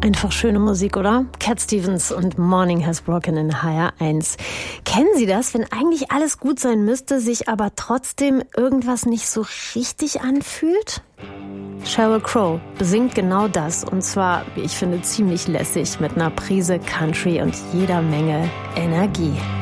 Einfach schöne Musik, oder? Cat Stevens und Morning Has Broken in HR1. Kennen Sie das, wenn eigentlich alles gut sein müsste, sich aber trotzdem irgendwas nicht so richtig anfühlt? Sheryl Crow besingt genau das, und zwar, wie ich finde, ziemlich lässig mit einer Prise Country und jeder Menge Energie.